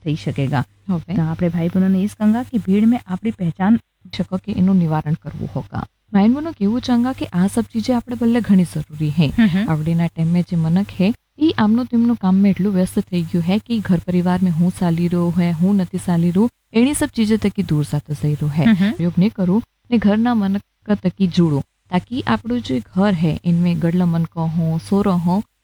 થઈ શકેगा। होगा तो આપણે ભાઈ બહેનોને એ જ કહूंगा कि भीड़ में આપણી પહેચાન શકો કે એનું નિવારણ કરવું હોगा। માઇન્ડ મને કેવું ચાંગા કે આ સબ ચીજે આપણે બલ્લે ઘણી જરૂરી હે। આવડીના ટાઈમે જે મનક હે એ આમનું તેમનું કામમાં એટલું વ્યસ્ત થઈ ગયું હે કે ઘર પરિવાર में હું ચાલી રહ્યો હે હું નથી ચાલી રહ્યું એની सब चीजें तकी दूर साथ सही रो है उपयोग नहीं करूँ ने घर ना मन का तकी जुड़ो ताकि આપણું जो घर है इनमें गड़ला मन को हो सोरो हो